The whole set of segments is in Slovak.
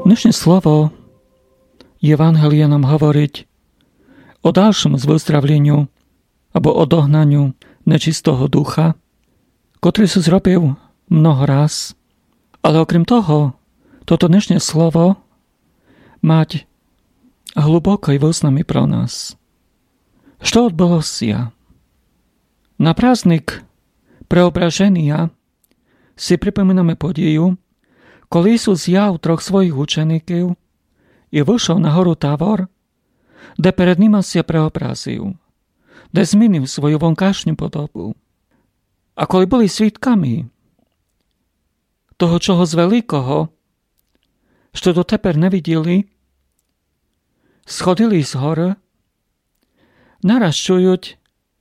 Dnešné slovo Evanjelia nám hovoriť o ďalšom zvyzdravleniu alebo odohnaniu nečistého ducha, ktorý sa zrobil mnoho raz. Ale okrem toho, toto dnešné slovo mať hluboký význam pro nás. Što odbolo sia? Na prázdnik preobraženia si pripomíname podію, коли Ісус з'яв трьох своїх учеників і вийшов на гору Тавор, де перед ними ся преобразив, де змінив свою вонкашню подобу. А коли були свідками того чогось великого, що дотепер не виділи, сходили з гори, нараз чують,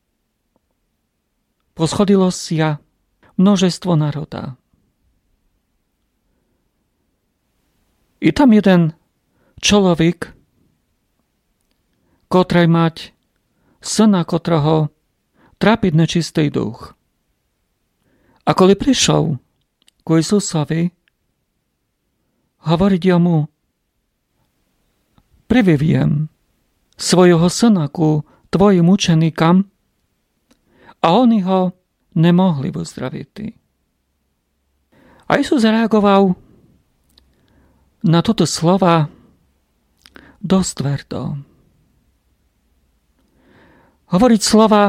посходилося множество народа. I tam jeden čolовік, котрий мать сина, котрого трапить нечистий дух. А коли прийшов к Ісусові, говорить йому: привів свого сина ку твоїм ученикам, а вони його не могли виздравити. А Ісус реагував na toto slova dosť tvrdo. Hovoriť slova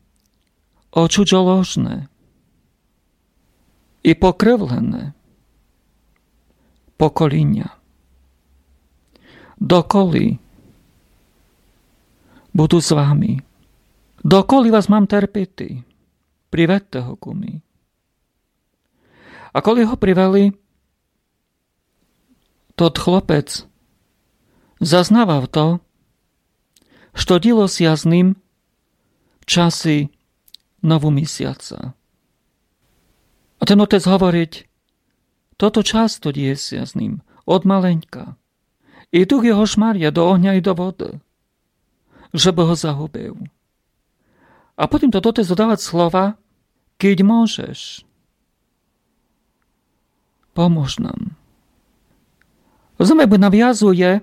očuďoložné i pokrivlené pokolenia. Dokoli budú s vami. Dokoli vás mám terpiti. Privedte ho ku mi. A koli ho priveli, тот хлопець зазнавав то, що ділося з ним в часи новомісяця. А ten otec говорить: toto часто діється з ним, od маленька. І дух його шмаря до огня і до води, щоб його загубив. А потім тот otec додавать слова: «Кидь можеш, помож нам». Rozumiemy, nawiązuje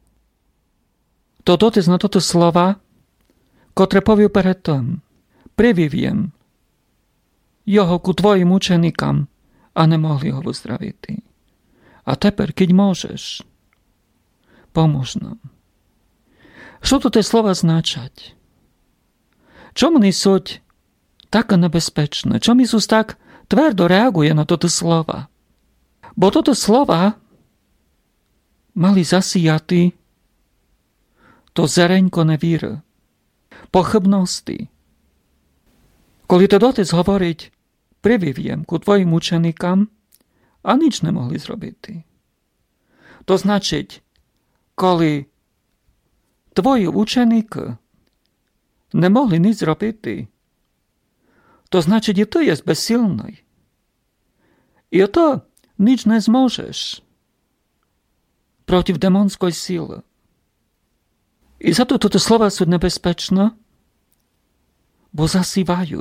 to dotys na to słowa, które powił przed tym: Привів його ku twoim uczennikom, a nie mogli go wyzdrowić. A тепер, kiedy możesz, pomóż nam. Що тут te słowa znaczać? Czemu несуть tak niebezpieczne? Czemu Jezus tak twardo reaguje na te słowa? Bo te słowa mali zasijati to zereńko nevíry, pochybnosti. Коли to otec hovoriť: привів ku tvojim učenikам, a nič nemohli zrobiť. To značiť, коли tvoji učeníky nemohli nič zrobiť, to značiť, že ty jest bezsilný. I to nič nezmôžeš protiv demonskoj sile. I zato toto slova sú nebezpečné, bo zasývajú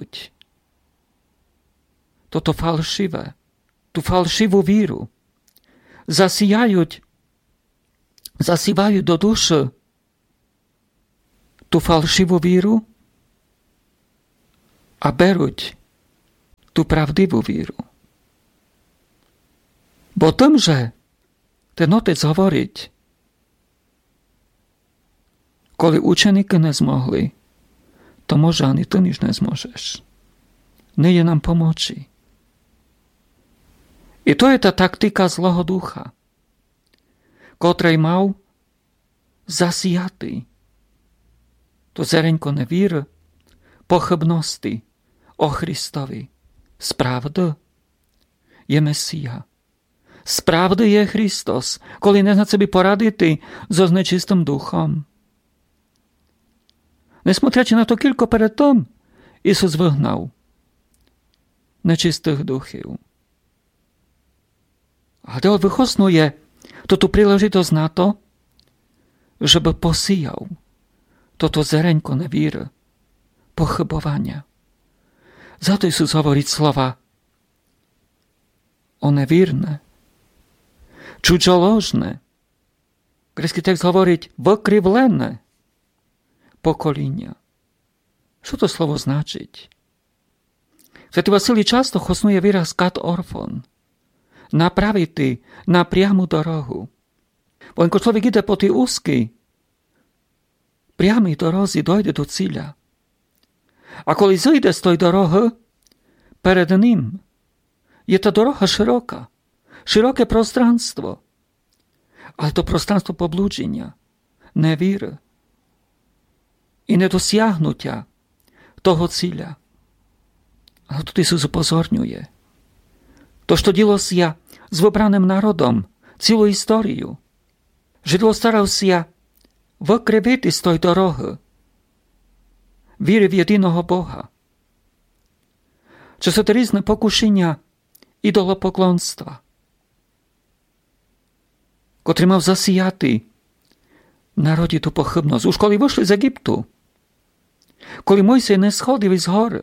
toto falšivé, tú falšivú víru. Zasývajú do duše tú falšivú víru a beruť tú pravdivú víru. Bo tým, že ten otec hovoriť, koli učeníky nezmohli, to może ani ty nič nezmôžeš. Nie je nám pomoci. I to je tá taktika zlého ducha, kotrej mal zasijatý to zereňko nevíry, pochybnosti o Christovi. Z pravdy je Mesíha. Z pravdy je Hristos, коли не знає собі порадити зо нечистим духом. Несмотрячи на то, кілько перед тим Ісус вигнав нечистих духів. Але вихоснує ту príležitosť na to, żeby posíjał toto zereňko nevíry, pochybovania. Zato Ісус говорить слова: o nevírne, čuďoložné Grécky text hovoriť vykrivlené pokolenia. Čo to slovo značiť? Svätý Vasilij často chosnuje výraz kat orfon. Napraviti na priamu dorohu. Len keď človek ide po tej úzkej priamej dorozi, dojde do cíľa. A keď zíde z tej dorohy, pred ním je tá doroha široká. Široké prostranstvo. Ale to prostranstvo poblúdenia, nevíry i nedosiahnutia toho cíľa. Ale tu Isus upozorňuje. To, čo dilo sa s vybraným národom, celú históriu. Židlo staral sa vykriviť z tej dorohy víry v jediného Boha. Čo sú to rôzne pokušenia idolopoklonstva, ktorý mal zasijatý národi tú pochybnosť. Už koli vyšli z Egyptu, koli Mojsej neschodili z hory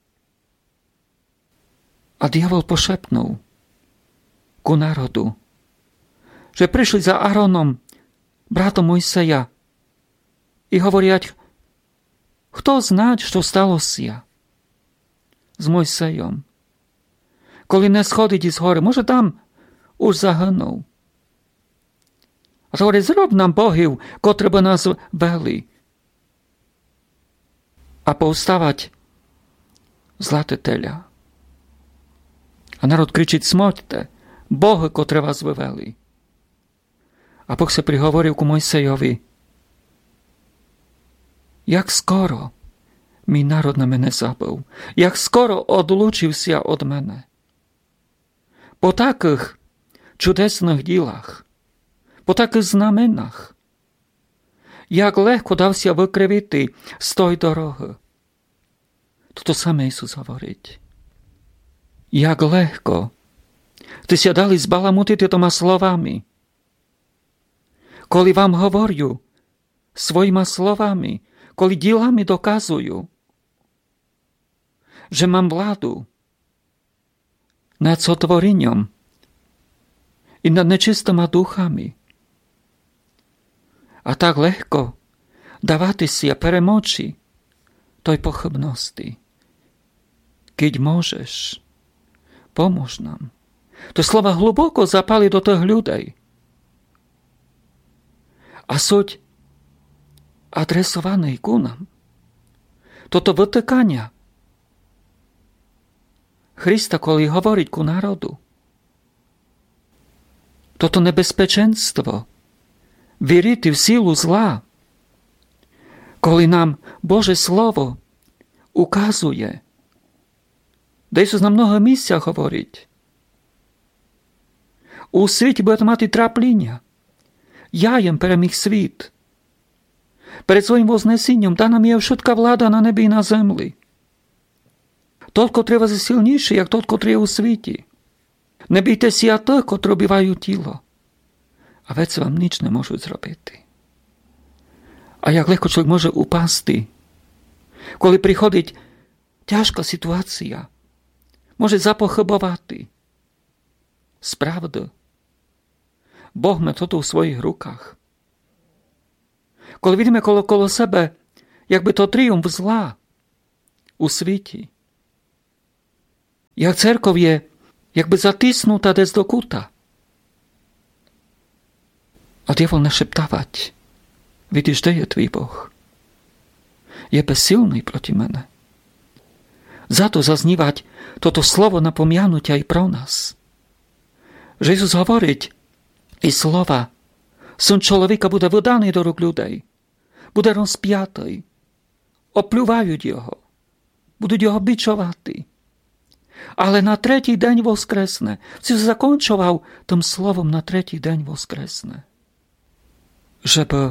a diabol pošepnul ku národu, že prišli za Áronom, bratom Mojseja, i hovoriať, kto znáť, čo stalo sa s Mojsejom. Koli neschodiť z hory, môže tam už zahynul. A to hovorí, zrob nám bohів, kotre by nás veli. A povstávať zlaté teľa. A národ kričiť, smoďte, bohy, kotre vás vyveli. A Boh sa prihovoril ku Mojsejovi, jak skoro mi národ na mene zabil, jak skoro odlúčil sa od mene. Po takých čudesných dílach, po takých znamenách, jak ľahko dal sa vykriviti z tej dorohy. Toto samé Isus hovoriť. Jak ľahko ty sa dali zbalamutiť týmito slovami. Koli vám hovoriu svojima slovami, koli dílami dokazujú, že mám vládu nad sotvorením i nad nečistými duchami. A tak ľahko dávate si a premoči tej pochybnosti. Keď môžeš, pomôž nám. To slova hlboko zapali do tých ľudí. A súď adresovaný ku nám. Toto vytýkania Krista, koli hovoriť ku národu. Toto nebezpečenstvo vyrity v sílu zla, koli nám Bože slovo ukazuje. Dej sa na mnohé místach hovoriť. U svete budete mať tráplenia. Ja jem pre mých svít. Pred svojím voznesením dá nám je všetká vláda na nebi i na zemli. Toľko treba je silnejšie, jak toľko treba svíti. Nebýte si a to, ktoré bývajú tilo. A veci vám nič nemôžu zrobiť. A jak ľahko človek môže upásť, kvôli prichodiť ťažká situácia, môže zapochybovať. Spravdu. Boh má toto v svojich rukách. Keď vidíme kolo sebe, jak by to triumf zla usvíti. Jak cerkov je, jak by zatisnutá des do kúta. A dievol našeptávať. Vidíš, kde je tvý Boh? Je bezsilný proti mene. Za to zaznívať toto slovo napomianutia aj pro nás. Že Jezus hovoriť i slova, syn človeka bude vydaný do rúk ľudí, bude rozpiatý, opľúvajú jeho, budú jeho bičovatí. Ale na tretí deň voskresne. Si sa zakončoval tým slovom na tretí deň voskresne. Żeby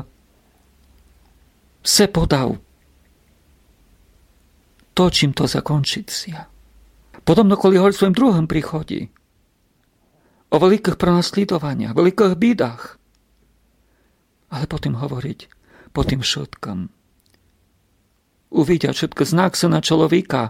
se podal to, čím to zakončiť sa. Potom, koli hovorí v svojom druhom príchodi o veľkých pronasledovaniach, veľkých bídach, ale potom hovoriť po tým všetkom. Uvidia všetko znak syna človeka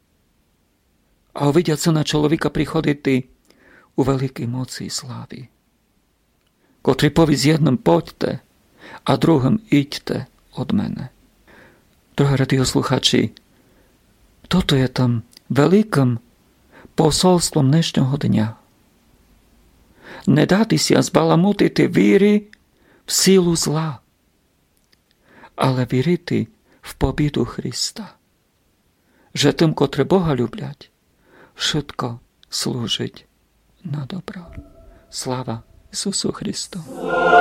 a uvidia syna človeka prichodiť u veľkej moci i slávy. котрий повість jednим «Poďte», а другим «Ідьте од мене». Дорогі радіослухачі, toto je tam великим посольством днешнього дня. Не датися збаламутити віри в силу зла, але вірити в побіду Христа. Že tým, котрі Бога люблять, všetko служить на добро. Слава Ісусу Христу!